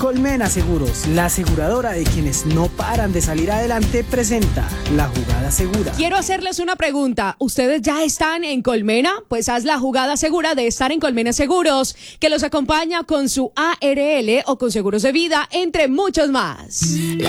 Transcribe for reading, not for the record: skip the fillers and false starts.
Colmena Seguros, la aseguradora de quienes no paran de salir adelante, presenta la jugada segura. Quiero hacerles una pregunta. ¿Ustedes ya están en Colmena? Pues haz la jugada segura de estar en Colmena Seguros, que los acompaña con su ARL o con seguros de vida, entre muchos más.